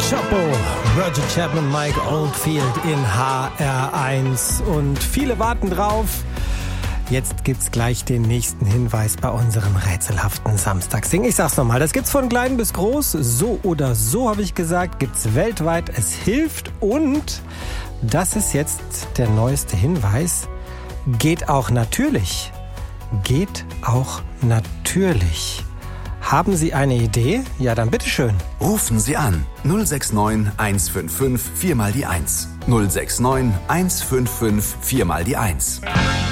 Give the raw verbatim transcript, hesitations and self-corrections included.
Chapeau, Roger Chapman, Mike Oldfield in H R eins und viele warten drauf. Jetzt gibt's gleich den nächsten Hinweis bei unserem rätselhaften Samstagssing. Ich sag's nochmal, das gibt's von klein bis groß, so oder so habe ich gesagt, gibt's weltweit, es hilft und das ist jetzt der neueste Hinweis, geht auch natürlich, geht auch natürlich. Haben Sie eine Idee? Ja, dann bitteschön. Rufen Sie an null sechs neun eins fünf fünf vier mal die eins. null sechs neun eins fünf fünf vier mal die eins.